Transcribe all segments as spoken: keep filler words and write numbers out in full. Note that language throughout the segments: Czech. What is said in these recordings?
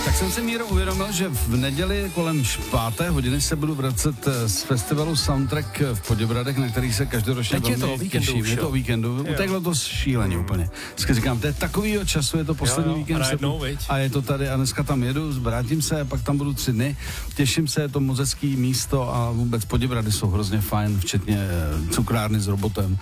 Tak jsem si, Míro, uvědomil, že v neděli kolem páté hodiny se budu vracet z festivalu Soundtrack v Poděbradech, na který se každoročně velmi to těším. Je to o víkendu. Uteklo to šíleně úplně. Vždycky říkám, to je takovýho času, je to poslední jo, jo, víkend. Najednou, a je to tady a dneska tam jedu, vrátím se, pak tam budu tři dny. Těším se, je to moc hezký místo a vůbec Poděbrady jsou hrozně fajn, včetně cukrárny s robotem.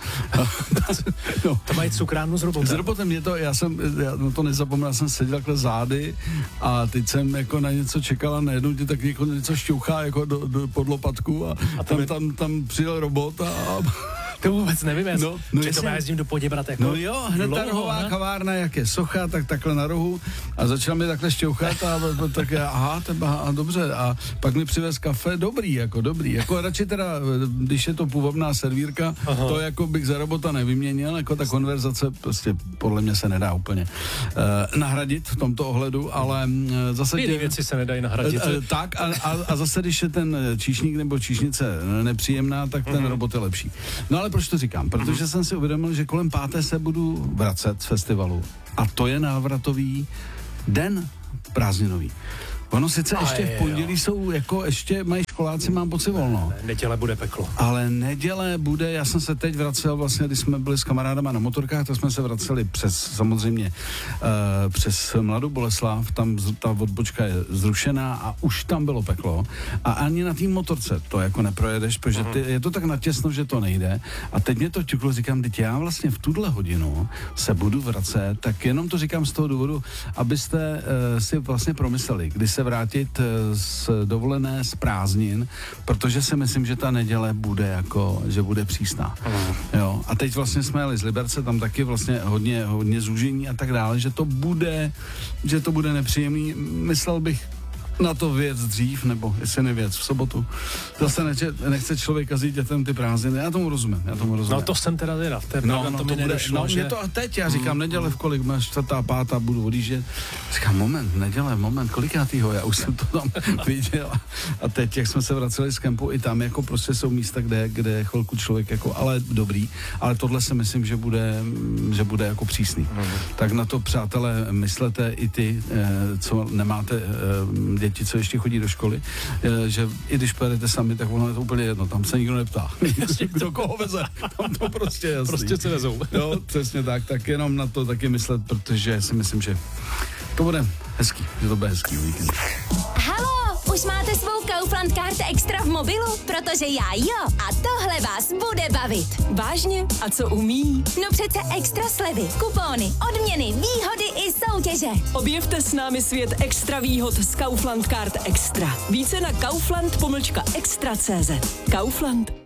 no. To mají cukrárnu s robotem. S robotem je to, já jsem, já no to nezapomněl, jsem seděl takhle zády a teď jsem jako na něco čekal a najednou ti tak něko, něco šťouchá jako do, do, pod lopatku a, a tam, tam, tam přijel robot a... To vůbec nevím, já no, no to já jezdím do Poděbrad jako no jo, hned ta rohová ne? kavárna, jak je socha, tak takhle na rohu a začal mi takhle šťouchat a tak já, aha, teba, a dobře a pak mi přivez kafe, dobrý, jako dobrý, jako radši teda, když je to původná servírka, aha. to jako bych za robota nevyměnil, jako ta konverzace prostě podle mě se nedá úplně uh, nahradit v tomto ohledu, ale uh, zase... Jiné věci se nedají nahradit. Uh, tak a, a, a zase, když je ten číšník nebo číšnice nepříjemná, tak ten mm-hmm. robot je lepší. No ale proč to říkám? Protože mm-hmm. jsem si uvědomil, že kolem páté se budu vracet z festivalu a to je návratový den prázdninový. Ono sice a ještě je, v pondělí jo. jsou, jako ještě mají školáci, mám pocit volno. Ne, neděle bude peklo. Ale neděle bude, já jsem se teď vracel vlastně, když jsme byli s kamarádama na motorkách, tak jsme se vraceli přes, samozřejmě, uh, přes Mladou Boleslav, tam ta odbočka je zrušená a už tam bylo peklo. A ani na té motorce to jako neprojedeš, protože ty, je to tak natěsno, že to nejde. A teď mě to ťuklo, říkám, teď já vlastně v tuhle hodinu se budu vracet, tak jenom to říkám z toho důvodu, abyste uh, si vlastně promysleli, kdy se vrátit z dovolené z prázdnin, protože si myslím, že ta neděle bude jako, že bude přísná. Mm. Jo. A teď vlastně jsme jeli z Liberce, tam taky vlastně hodně, hodně zúžení a tak dále, že to bude, že to bude nepříjemný. Myslel bych na to věc dřív, nebo jestli nevěc v sobotu. Zase neče, nechce člověk kazit dětem ty prázdniny. Já tomu rozumím, já tomu rozumím. No to jsem teda teda, v té no, no, to, to mi bude, nedošlo, no, že... mě to a teď, já říkám, neděle v kolik, máš čtvrtá, pátá, budu odjíždět. Říkám, moment, neděle, moment, kolikátýho, já už jsem to tam viděl. A teď, jak jsme se vraceli z kempu, i tam jako prostě jsou místa, kde, kde chvilku člověk jako, ale dobrý, ale tohle si myslím, že bude, že bude jako přísný. Mm. Tak na to, přátelé, myslete i ty, co nemáte děti, co ještě chodí do školy, že i když pojedete sami, tak ono je to úplně jedno, tam se nikdo neptá. Kdo koho veze, tam to prostě je jasný. Prostě se vezou. Jo, přesně tak, tak jenom na to taky myslet, protože si myslím, že to bude hezký, že to bude hezký víkend. Haló, už máte svou Kaufland Card Extra v mobilu? Protože já jo, a tohle vás bude bavit. Vážně? A co umí? No přece extra slevy, kupóny, odměny, výhody i soutěže. Objevte s námi svět extra výhod z Kaufland Card Extra. Více na kaufland pomlčka extra tečka cé zet. Kaufland.